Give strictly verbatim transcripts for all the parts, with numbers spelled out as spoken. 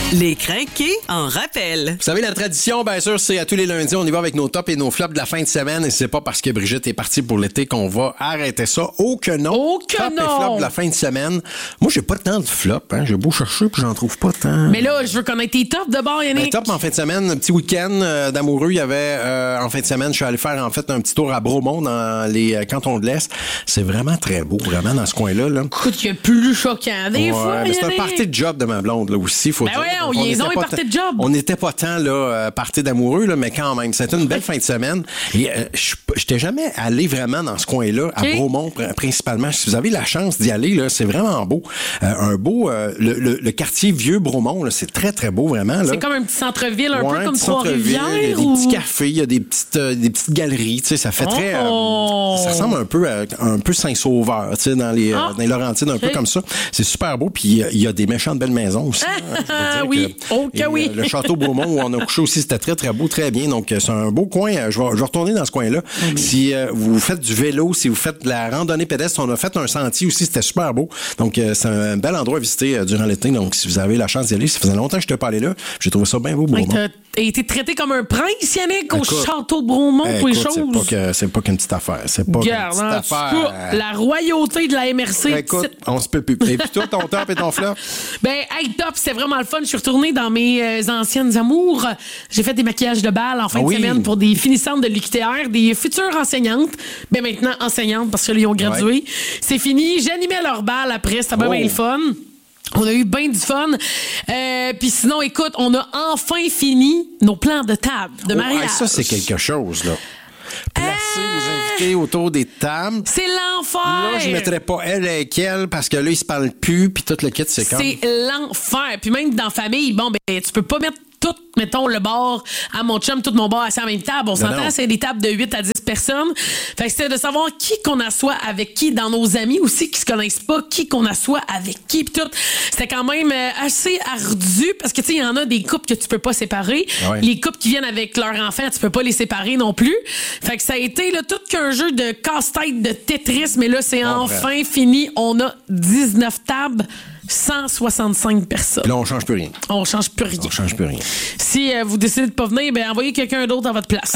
Les crinqués en rappel. Vous savez, la tradition, bien sûr, c'est à tous les lundis, on y va avec nos tops et nos flops de la fin de semaine. Et c'est pas parce que Brigitte est partie pour l'été qu'on va arrêter ça. Oh que non! Oh que top non! et flop de la fin de semaine. Moi, j'ai pas tant de flops. Hein. J'ai beau chercher, puis j'en trouve pas tant. Mais là, je veux connaître tes tops de bord, Yannick. Ben, top en fin de semaine, un petit week-end euh, d'amoureux. Il y avait, euh, en fin de semaine, je suis allé faire, en fait, un petit tour à Bromont, dans les euh, cantons de l'Est. C'est vraiment très beau, vraiment, dans ce coin-là. Là. Écoute, il y a plus choquant des ouais, fois, mais c'est un Yannick. party de job de ma blonde, là, aussi, faut Ben dire. ouais, on Donc, y est, était on est pas party tant- de job. On n'était pas tant, là, euh, party d'amoureux, là, mais quand même. C'était une belle fin de semaine. Et euh, je j'étais jamais allé vraiment dans ce coin-là, à Okay. Bromont, pr- principalement. Si vous avez la chance d'y aller, là, c'est vraiment beau. Euh, un beau, euh, le, le, le quartier Vieux-Bromont, là, c'est très, très beau, vraiment. Là. C'est comme un petit centre-ville, un Ouais, peu comme petit centre-ville, il y a Trois-Rivières. des ou... petits cafés, il y a des petites, euh, des petites galeries, tu sais, ça fait très... euh, Oh! ça ressemble un peu à un peu Saint-Sauveur, tu sais, dans les, Ah! euh, dans les Laurentides, un Ok. peu comme ça. C'est super beau, puis euh, il y a des méchantes belles maisons aussi. hein, je veux dire oui. Oh que et, oui. euh, le château Beaumont où on a couché aussi, c'était très, très beau, très bien. Donc, euh, c'est un beau coin. Euh, Je vais, je vais retourner dans ce coin-là. Si euh, vous faites du vélo, si vous faites de la randonnée pédestre, on a fait un sentier aussi, c'était super beau. Donc, euh, c'est un bel endroit à visiter euh, durant l'été. Donc, si vous avez la chance d'y aller, ça faisait longtemps que je t'ai pas allé là. J'ai trouvé ça bien beau, Hey, Beaumont. t'as t'as été traité comme un prince, Yannick, au Écoute, château de Bromont Eh, pour les écoute, c'est choses. pas que c'est pas qu'une petite affaire. C'est pas Regarde, qu'une hein, petite tu affaire. peux- la royauté de la M R C. Écoute, petite- on se peut plus. Et puis toi, ton top et ton flop? Ben, hey, top, c'était vraiment le fun. Je suis retournée dans mes euh, anciennes amours. J'ai fait des maquillages de bal en fin Ah de oui. semaine pour des finissantes de l'U Q T R, des futures enseignantes. Ben, maintenant, enseignantes parce que là, ils ont gradué. Ouais. C'est fini. J'animais leur bal après. C'était bien, Oh. bien le fun. On a eu bien du fun. Euh, Puis sinon, écoute, on a enfin fini nos plans de table de Oh, mariage. hey, ça, c'est quelque chose, là. Placer les invités autour des tables. C'est l'enfer. Là, je mettrais pas elle avec elle parce que là, ils se parlent plus, puis tout le kit, c'est comme... C'est l'enfer. Puis même dans la famille, bon, ben, tu peux pas mettre tout, mettons, le bar à mon chum, tout mon bar assis à la même table. On non. s'entend, c'est des tables de huit à dix personnes. Fait que c'était de savoir qui qu'on assoit avec qui dans nos amis aussi, qui se connaissent pas, qui qu'on assoit avec qui, pis tout. C'était quand même euh, assez ardu parce que, tu sais, il y en a des couples que tu peux pas séparer. Ouais. Les couples qui viennent avec leurs enfants, tu peux pas les séparer non plus. Fait que ça a été, là, tout qu'un jeu de casse-tête de Tetris, mais là, c'est Comprends. enfin fini. On a dix-neuf tables. cent soixante-cinq personnes. Puis là, on change plus rien. On change plus rien. On change plus rien. Si euh, vous décidez de pas venir, ben envoyez quelqu'un d'autre à votre place.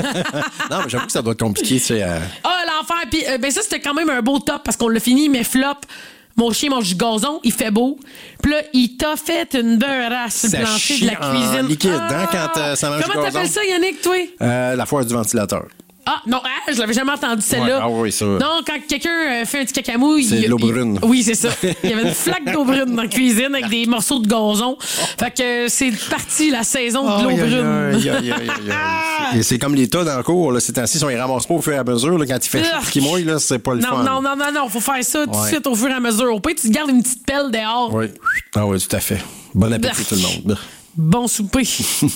Non, mais j'avoue que ça doit être compliqué, tu sais. euh, Ah, l'enfer. Puis euh, ben ça, c'était quand même un beau top parce qu'on l'a fini, mais flop. Mon chien mange du gazon, il fait beau. Puis là, il t'a fait une beurrasse sur le Ça plancher de la chie en cuisine. liquide, hein, quand, euh, ça mange du Comment gazon. t'appelles ça, Yannick, toi? euh, la foire du ventilateur. Ah, non, ah, je l'avais jamais entendu celle-là. Ouais, ah oui, ça. Non, quand quelqu'un euh, fait un petit cacamouille. C'est il- de l'eau il- brune. Oui, c'est ça. Il y avait une flaque d'eau brune dans la cuisine avec des morceaux de gazon. Fait que euh, c'est parti la saison de l'eau Aïe, aïe, brune. aïe, aïe, aïe, aïe. Et c'est comme les tas dans le cours, là, ces temps-ci, si on les ramasse pas au fur et à mesure, là, quand il fait chaud, Urgh. qu'il mouille, là, c'est pas le Non, fun. non, non, non, non, faut faire ça tout de Ouais. suite au fur et à mesure. Au pire, tu te gardes une petite pelle dehors. Oui. Ah oui, tout à fait. Bon appétit, Urgh. tout le monde. Bon souper.